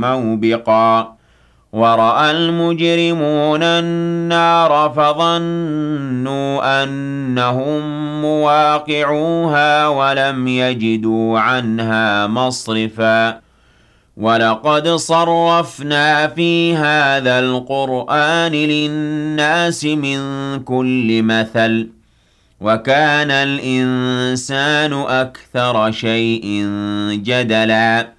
مَوْبِقًا وَرَأَى الْمُجْرِمُونَ النَّارَ فَظَنُّوا أَنَّهُم مُّوَاقِعُوهَا وَلَمْ يَجِدُوا عَنْهَا مَصْرِفًا وَلَقَدْ صَرَّفْنَا فِي هَٰذَا الْقُرْآنِ لِلنَّاسِ مِن كُلِّ مَثَلٍ وَكَانَ الْإِنسَانُ أَكْثَرَ شَيْءٍ جَدَلًا